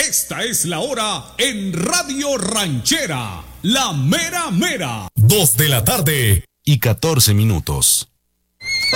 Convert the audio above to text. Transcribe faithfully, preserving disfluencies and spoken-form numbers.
Esta es la hora en Radio Ranchera, la mera mera. Dos de la tarde y catorce minutos.